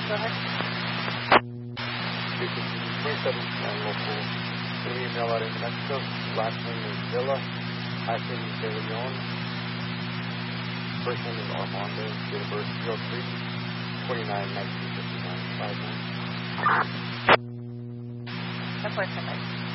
Go ahead. 27 local. Going to be mail out in Mexico. Last name is Villa. Last name is De Leon. First name is Armando. Date of birth 03/29/1959. 5 1. ¿Qué fue ese mes?